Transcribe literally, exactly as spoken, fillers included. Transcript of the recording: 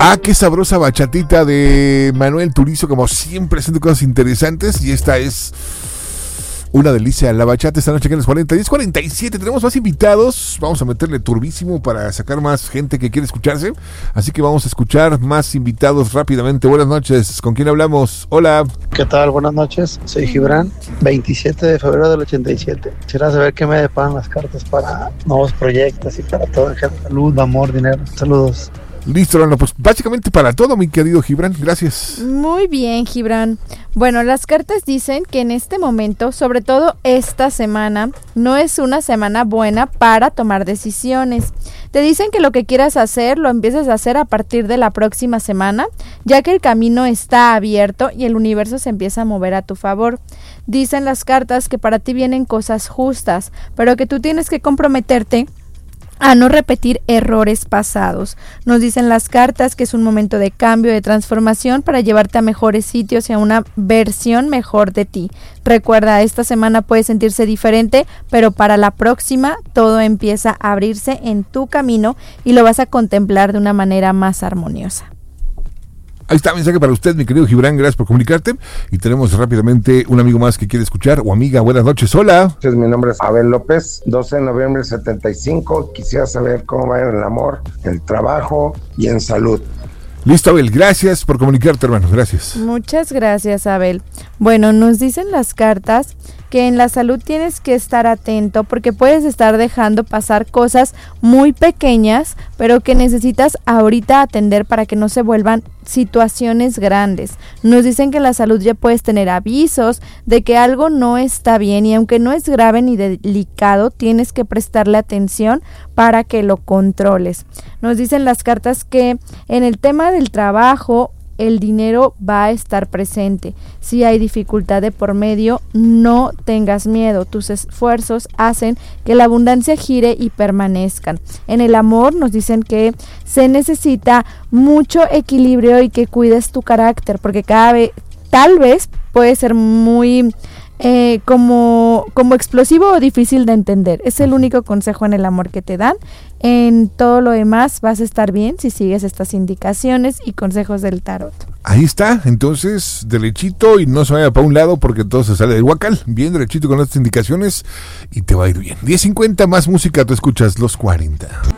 Ah, qué sabrosa bachatita de Manuel Turizo, como siempre haciendo cosas interesantes. Y esta es una delicia, la bachata esta noche aquí en los cuarenta, diez cuarenta y siete. Tenemos más invitados, vamos a meterle turbísimo para sacar más gente que quiere escucharse. Así que vamos a escuchar más invitados rápidamente. Buenas noches, ¿con quién hablamos? Hola. ¿Qué tal? Buenas noches, soy Gibran, veintisiete de febrero del ochenta y siete. Quisiera saber qué me deparan las cartas para nuevos proyectos y para todo en general. Salud, amor, dinero. Saludos. Listo, Lalo, pues básicamente para todo, mi querido Gibran, gracias. Muy bien, Gibran. Bueno, las cartas dicen que en este momento, sobre todo esta semana, no es una semana buena para tomar decisiones. Te dicen que lo que quieras hacer, lo empieces a hacer a partir de la próxima semana, ya que el camino está abierto y el universo se empieza a mover a tu favor. Dicen las cartas que para ti vienen cosas justas, pero que tú tienes que comprometerte a no repetir errores pasados. Nos dicen las cartas que es un momento de cambio, de transformación para llevarte a mejores sitios y a una versión mejor de ti. Recuerda, esta semana puede sentirse diferente, pero para la próxima todo empieza a abrirse en tu camino y lo vas a contemplar de una manera más armoniosa. Ahí está, mensaje para usted, mi querido Gibran, gracias por comunicarte. Y tenemos rápidamente un amigo más que quiere escuchar, o amiga, buenas noches, hola. Mi nombre es Abel López, doce de noviembre del setenta y cinco. Quisiera saber cómo va en el amor, el trabajo y en salud. Listo, Abel, gracias por comunicarte, hermano, gracias. Muchas gracias, Abel. Bueno, nos dicen las cartas que en la salud tienes que estar atento porque puedes estar dejando pasar cosas muy pequeñas, pero que necesitas ahorita atender para que no se vuelvan situaciones grandes. Nos dicen que en la salud ya puedes tener avisos de que algo no está bien y aunque no es grave ni delicado, tienes que prestarle atención para que lo controles. Nos dicen las cartas que en el tema del trabajo el dinero va a estar presente. Si hay dificultad de por medio, no tengas miedo. Tus esfuerzos hacen que la abundancia gire y permanezcan. En el amor nos dicen que se necesita mucho equilibrio y que cuides tu carácter, porque cada vez, tal vez puede ser muy eh, como, como explosivo o difícil de entender. Es el único consejo en el amor que te dan. En todo lo demás vas a estar bien si sigues estas indicaciones y consejos del tarot. Ahí está, entonces derechito y no se vaya para un lado porque todo se sale del huacal. Bien derechito con estas indicaciones y te va a ir bien. diez cincuenta, más música, tú escuchas los cuarenta.